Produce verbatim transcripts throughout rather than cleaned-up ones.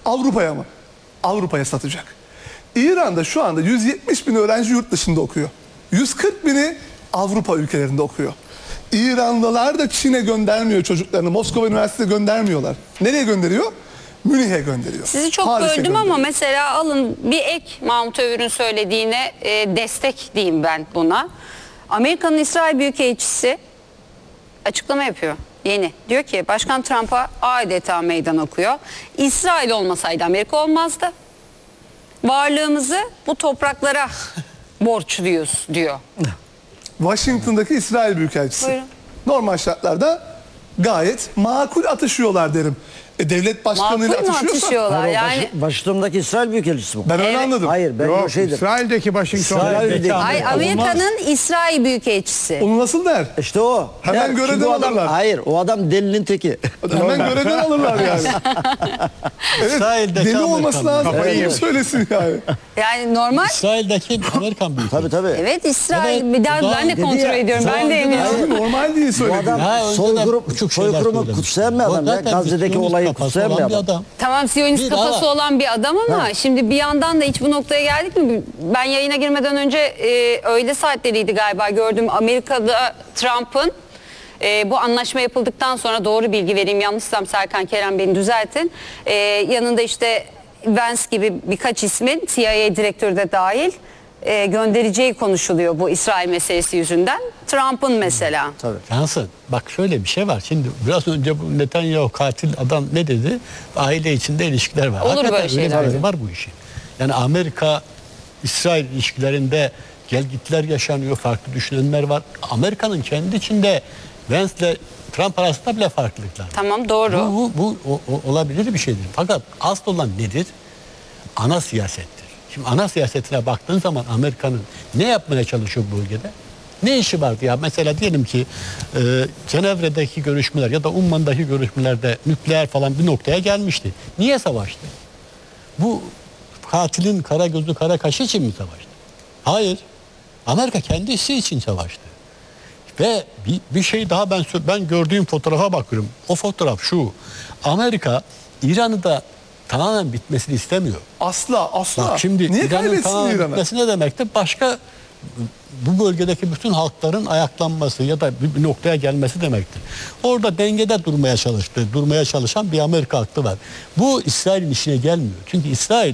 Avrupa'ya mı? Avrupa'ya satacak. İran'da şu anda yüz yetmiş bin öğrenci yurt dışında okuyor. yüz kırk bini Avrupa ülkelerinde okuyor. İranlılar da Çin'e göndermiyor çocuklarını. Moskova Üniversitesi'ne göndermiyorlar. Nereye gönderiyor? Münih'e gönderiyor. Sizi çok Paris'e böldüm gönderiyor. ama mesela alın bir ek Mahmut Övür'ün söylediğine e, destek diyeyim ben buna. Amerika'nın İsrail Büyükelçisi açıklama yapıyor. Yeni. Diyor ki Başkan Trump'a adeta meydan okuyor. İsrail olmasaydı Amerika olmazdı. Varlığımızı bu topraklara borçluyuz diyor. Washington'daki İsrail Büyükelçisi. Buyurun. Normal şartlarda gayet makul atışıyorlar derim. E, devlet başkanıyla Makul mu atışıyorsa atışıyorlar? Hayır, o Yani Baş- Washington'daki İsrail Büyükelçisi bu. ben öyle Evet. anladım. Hayır, ben Yok, o şeydir. İsrail'deki Washington. İsrail'deki- Ay, Amerika'nın İsrail Büyükelçisi. Onu nasıl der? İşte o. Hemen Der, görevden çünkü o adam, alırlar. hayır, o adam delinin teki. Hemen görevden alırlar yani. Evet, İsrail'deki deli olması Amerikan lazım. Kafayı Kim yemiş. söylesin yani. Yani normal. İsrail'deki Amerikan büyükelçisi. Tabii tabii. Evet İsrail. Evet, bir daha daha ben de dedi kontrol ya, ediyorum. daha Ben de önce de- eminim. Abi normal değil Bu söylediğin. adam Ha, soy önceden grup, çok şeyler soykırımı söylemiş. kutsayan bir O adam ya. zaten Gazze'deki Siyonist olayı kafası kutsayan bir olan adam. Tamam Siyonist Bir kafası daha- olan bir adam ama şimdi bir yandan da hiç bu noktaya geldik mi? Ben yayına girmeden önce e, öğle saatleriydi galiba gördüm Amerika'da Trump'ın e, bu anlaşma yapıldıktan sonra doğru bilgi vereyim yanlışsam Serkan Kerem beni düzeltin. E, yanında işte Vance gibi birkaç ismin C I A direktörü de dahil e, göndereceği konuşuluyor bu İsrail meselesi yüzünden. Trump'ın mesela. Tabii. Yansın. Bak şöyle bir şey var. Şimdi biraz önce bu Netanyahu katil adam ne dedi? Aile içinde ilişkiler var. Olur Hakikaten böyle öyle şeyler. bir durum var bu işin. Yani Amerika İsrail ilişkilerinde gelgitler yaşanıyor. Farklı düşünenler var. Amerika'nın kendi içinde Vance'le Trump arasında bile farklılıklar var. Tamam doğru. Bu, bu, bu o- o- olabilir bir şeydir. Fakat asıl olan nedir? Ana siyasettir. Şimdi ana siyasetine baktığın zaman Amerika'nın ne yapmaya çalışıyor bu bölgede? Ne işi vardı ya? Mesela diyelim ki e, Cenevre'deki görüşmeler ya da Umman'daki görüşmelerde nükleer falan bir noktaya gelmişti. Niye savaştı? Bu katilin kara gözlü kara kaşı için mi savaştı? Hayır. Amerika kendisi için savaştı. Ve bir, bir şey daha ben sö- ben gördüğüm fotoğrafa bakıyorum. O fotoğraf şu. Amerika İran'ı da tamamen bitmesini istemiyor. Asla asla. Bak şimdi Niye İran'ın kaybetsin tamamen İran'ı? bitmesi ne demektir? Başka bu bölgedeki bütün halkların ayaklanması ya da bir, bir noktaya gelmesi demektir. Orada dengede durmaya çalıştı, durmaya çalışan bir Amerika aklı var. Bu İsrail'in işine gelmiyor. Çünkü İsrail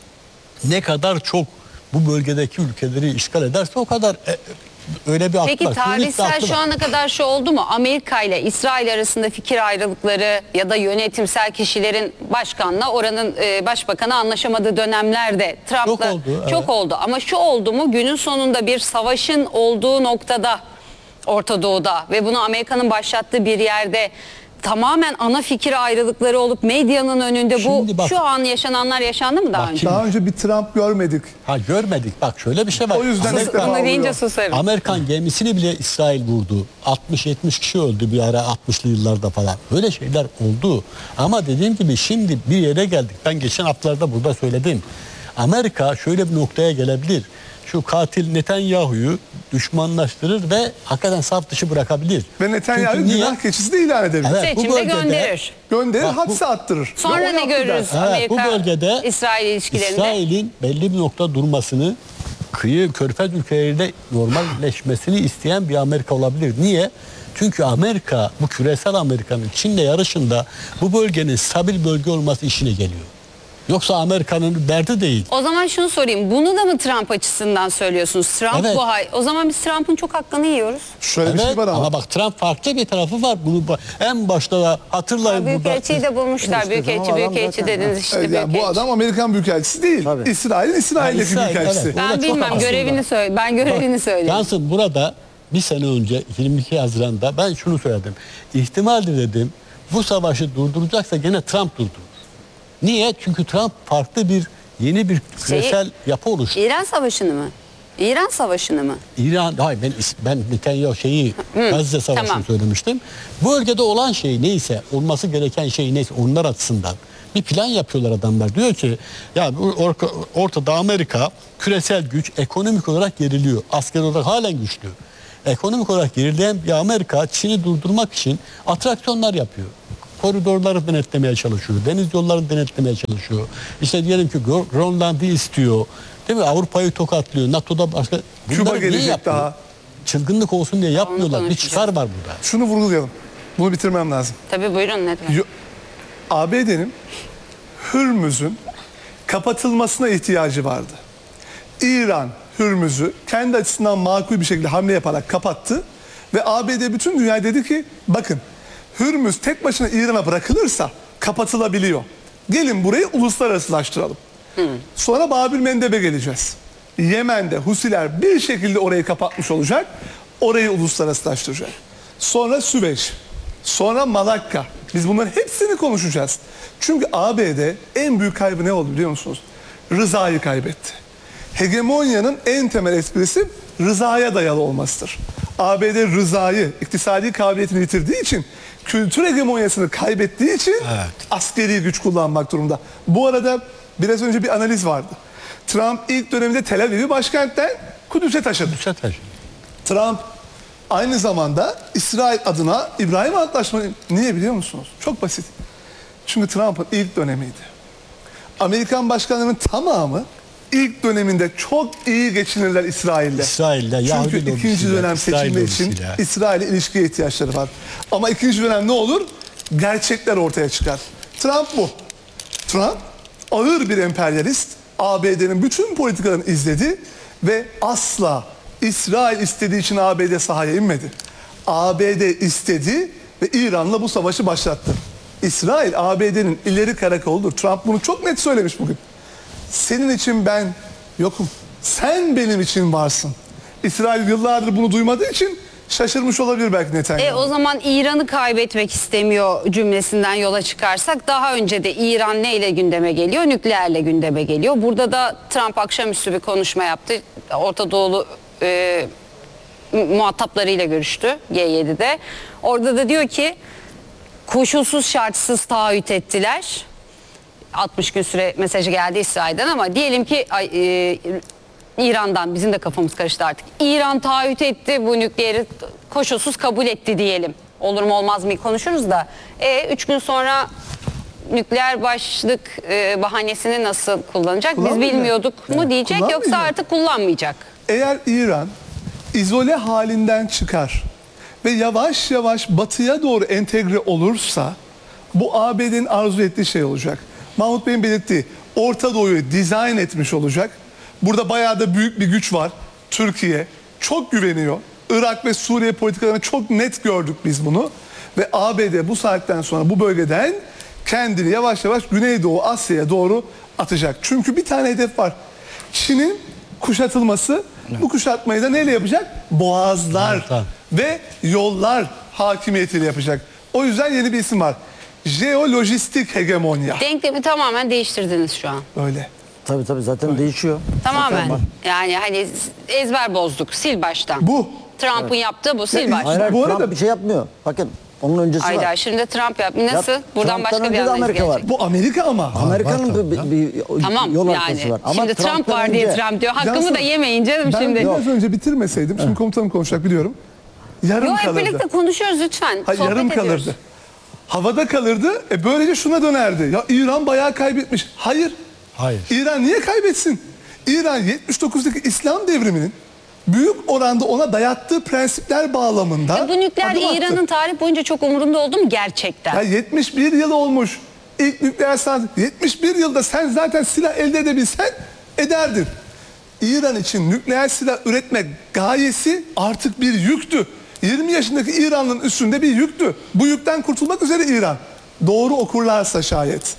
ne kadar çok bu bölgedeki ülkeleri işgal ederse o kadar e, öyle bir aklı Peki var. Siyonist bir tarihsel aklı şu var. ana kadar şu oldu mu? Amerika ile İsrail arasında fikir ayrılıkları ya da yönetimsel kişilerin başkanla oranın e, başbakanı anlaşamadığı dönemlerde Trump'la Çok oldu, evet. çok oldu. Ama şu oldu mu? Günün sonunda bir savaşın olduğu noktada Orta Doğu'da ve bunu Amerika'nın başlattığı bir yerde tamamen ana fikir ayrılıkları olup medyanın önünde Şimdi bu bak- şu an yaşananlar yaşandı mı daha Bak önce? Daha önce bir Trump görmedik. Ha görmedik. Bak şöyle bir şey var. O yüzden Amerika- ilk defa Bunu deyince oluyor. susarım. Amerikan gemisini bile İsrail vurdu. altmış yetmiş kişi öldü bir ara altmışlı yıllarda falan. Böyle şeyler oldu. Ama dediğim gibi şimdi bir yere geldik. Ben geçen haftalarda burada söyledim. Amerika şöyle bir noktaya gelebilir. Şu katil Netanyahu'yu düşmanlaştırır ve hakikaten saf dışı bırakabilir. Ve Netanyahu Çünkü niye? günah keçisi de ilan edebilir. Evet. bu Seçimde bölgede- gönderir. Gönderir, Bak bu- hapse attırır. Sonra Ve o ne yaptı görürüz der. Evet, Amerika bu bölgede İsrail ilişkilerinde? İsrail'in belli bir nokta durmasını, kıyı körfez ülkeleriyle normalleşmesini isteyen bir Amerika olabilir. Niye? Çünkü Amerika, bu küresel Amerika'nın Çin'le yarışında bu bölgenin stabil bölge olması işine geliyor. Yoksa Amerika'nın derdi değil. O zaman şunu sorayım. Bunu da mı Trump açısından söylüyorsunuz? Trump Evet. bu hay. O zaman biz Trump'ın çok hakkını yiyoruz. Şöyle bir Evet, şey var ama. ama bak Trump farklı bir tarafı var. Bunu ba- en başta da hatırlayın burada. Büyükelçiyi de bulmuşlar. İşte Büyükelçi, tamam, adam büyükelçi zaten- dediniz işte. Evet, yani bu büyükelçi. adam Amerikan Büyükelçisi değil. Tabii. İsrail'in İsrail'deki Ha, İsrail, Büyükelçisi. evet. Ben Burada çok bilmem aslında. görevini söyle. Ben görevini söyleyeyim. Cansın burada bir sene önce yirmi iki Haziran'da ben şunu söyledim. İhtimaldir dedim bu savaşı durduracaksa gene Trump durdurur. Niye? Çünkü Trump farklı bir yeni bir küresel yapı oluşturdu. İran Savaşı'nı mı? İran Savaşı'nı mı? İran, hayır ben ben Netanyahu şeyi Gazze Savaşı'nı tamam. söylemiştim. Bu bölgede olan şey neyse, olması gereken şey neyse onlar açısından bir plan yapıyorlar adamlar. Diyor ki ya bu orka- ortada Amerika küresel güç ekonomik olarak geriliyor. Asker olarak halen güçlü. Ekonomik olarak gerileyen bir Amerika Çin'i durdurmak için atraksiyonlar yapıyor. koridorları denetlemeye çalışıyor. Deniz yollarını denetlemeye çalışıyor. İşte diyelim ki Gro- Grönland'ı istiyor. Değil mi? Avrupa'yı tokatlıyor. NATO'da başka. Küba Bunları niye gelecek yapmıyor? daha. Çılgınlık olsun diye yapmıyorlar. Bir konuşacağız. çıkar var burada. Şunu vurgulayalım. Bunu bitirmem lazım. Tabii buyurun ne demek? Yo- A B D'nin Hürmüz'ün kapatılmasına ihtiyacı vardı. İran Hürmüz'ü kendi açısından makul bir şekilde hamle yaparak kapattı ve A B D bütün dünyaya dedi ki bakın Hürmüz tek başına İran'a bırakılırsa kapatılabiliyor. Gelin burayı uluslararasılaştıralım. Sonra Babül Mendeb'e geleceğiz. Yemen'de Husiler bir şekilde orayı kapatmış olacak. Orayı uluslararasılaştıracak. Sonra Süveyş. Sonra Malakka. Biz bunların hepsini konuşacağız. Çünkü A B D en büyük kaybı ne oldu biliyor musunuz? Rızayı kaybetti. Hegemonyanın en temel esprisi rızaya dayalı olmasıdır. A B D rızayı, iktisadi kabiliyetini yitirdiği için, kültür hegemonyasını kaybettiği için Evet. askeri güç kullanmak durumunda. Bu arada biraz önce bir analiz vardı. Trump ilk döneminde Tel Aviv'i başkentten Kudüs'e taşıdı. Müsaade. Trump aynı zamanda İsrail adına İbrahim Antlaşması niye biliyor musunuz? Çok basit. Çünkü Trump'ın ilk dönemiydi. Amerikan başkanlarının tamamı ilk döneminde çok iyi geçinirler İsrail'le. İsrail'le, Yahudi Çünkü ikinci lobisiyle, dönem İsrail seçilme için lobisiyle. İsrail'e ilişkiye ihtiyaçları var. Ama ikinci dönem ne olur? Gerçekler ortaya çıkar. Trump bu. Trump ağır bir emperyalist. A B D'nin bütün politikalarını izledi ve asla İsrail istediği için A B D sahaya inmedi. A B D istedi ve İran'la bu savaşı başlattı. İsrail A B D'nin ileri karakoludur. Trump bunu çok net söylemiş bugün. Senin için ben yokum. Sen benim için varsın. İsrail yıllardır bunu duymadığı için şaşırmış olabilir belki Netanyahu. E, o zaman İran'ı kaybetmek istemiyor cümlesinden yola çıkarsak daha önce de İran neyle gündeme geliyor? Nükleerle gündeme geliyor. Burada da Trump akşamüstü bir konuşma yaptı. Orta Doğulu e, muhataplarıyla görüştü G yedi'de. Orada da diyor ki koşulsuz şartsız taahhüt ettiler. altmış gün süre mesajı geldi İsrail'den ama diyelim ki ay, e, İran'dan bizim de kafamız karıştı artık. İran taahhüt etti bu nükleeri koşulsuz kabul etti diyelim. Olur mu olmaz mı konuşuruz da. E, üç gün sonra nükleer başlık e, bahanesini nasıl kullanacak? Biz Kullanmayacak. bilmiyorduk mu diyecek yoksa Kullanmayacak. artık kullanmayacak. Eğer İran izole halinden çıkar ve yavaş yavaş batıya doğru entegre olursa bu A B D'nin arzu ettiği şey olacak. Mahmut Bey'in belirttiği Orta Doğu'yu dizayn etmiş olacak. Burada bayağı da büyük bir güç var. Türkiye çok güveniyor. Irak ve Suriye politikalarını çok net gördük biz bunu. Ve A B D bu saatten sonra bu bölgeden kendini yavaş yavaş Güneydoğu Asya'ya doğru atacak. Çünkü bir tane hedef var. Çin'in kuşatılması. Bu kuşatmayı da neyle yapacak? Boğazlar Evet, tamam. ve yollar hakimiyetiyle yapacak. O yüzden yeni bir isim var. Jeolojistik hegemonya. Denklemi tamamen değiştirdiniz şu an. Öyle. Tabii tabii zaten değişiyor. Tamamen. Yani hani ezber bozduk. Sil baştan. Bu. Trump'ın yaptığı bu. Sil Ya, baştan. Hayır, hayır, Bu Trump arada- bir şey yapmıyor. Bakın onun öncesi Hayda var. şimdi Trump yap. Nasıl? Yap- Buradan Trump'tan başka bir önce de analiz Amerika var. gelecek. Bu Amerika ama. Amerika'nın var bir, tabii, bir, bir Tamam yol yani. haritası var. Ama Şimdi Trump Trump'tan var diye önce- Trump diyor. Hakkımı Cansın, da yemeyin canım Ben şimdi. biraz önce bitirmeseydim, şimdi komutanım konuşacak biliyorum. Yarım Yok hep kalırdı. birlikte konuşuyoruz lütfen. Hayır, Sohbet yarım ediyoruz. kalırdı. Havada kalırdı. E böylece şuna dönerdi. Ya İran bayağı kaybetmiş. Hayır. Hayır. İran niye kaybetsin? İran yetmiş dokuzdaki İslam devriminin büyük oranda ona dayattığı prensipler bağlamında E bu nükleer adım attı. İran'ın tarih boyunca çok umurunda oldu mu gerçekten? Ya yetmiş bir yıl olmuş. İlk nükleer santral. yetmiş bir yılda sen zaten silah elde edebilsen ederdin. İran için nükleer silah üretmek gayesi artık bir yüktü. yirmi yaşındaki İranlı'nın üstünde bir yüktü. Bu yükten kurtulmak üzere İran. Doğru okurlarsa şayet.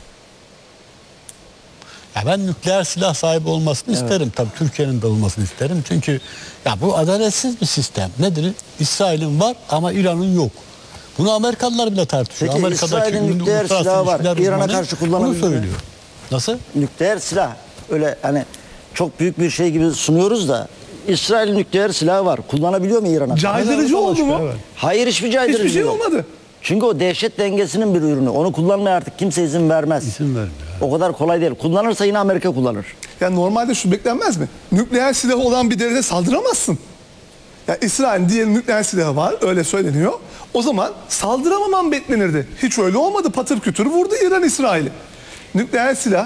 Ya ben nükleer silah sahibi olmasını isterim. Tabii Türkiye'nin de olmasını isterim. Çünkü ya bu adaletsiz bir sistem. Nedir? İsrail'in var ama İran'ın yok. Bunu Amerikalılar bile tartışıyor. Peki, Amerika'daki İsrail'in ünlü nükleer uluslararası silahı var. ilişkiler İran'a uzmanı karşı kullanabilir bunu mi? söylüyor. Nasıl? Nükleer silah öyle hani çok büyük bir şey gibi sunuyoruz da İsrail nükleer silahı var. Kullanabiliyor mu İran'a? Caydırıcı oldu mu? Evet. Hayır hiçbir caydırıcı Hiçbir şey yok. olmadı. Çünkü o dehşet dengesinin bir ürünü. Onu kullanmaya artık kimse izin vermez. İzin vermiyor. O kadar kolay değil. Kullanırsa yine Amerika kullanır. Yani normalde şu beklenmez mi? Nükleer silahı olan bir devlete saldıramazsın. Ya İsrail'in diyelim nükleer silahı var, öyle söyleniyor. O zaman saldıramaman beklenirdi. Hiç öyle olmadı. Patır kütür vurdu İran İsrail'i. Nükleer silah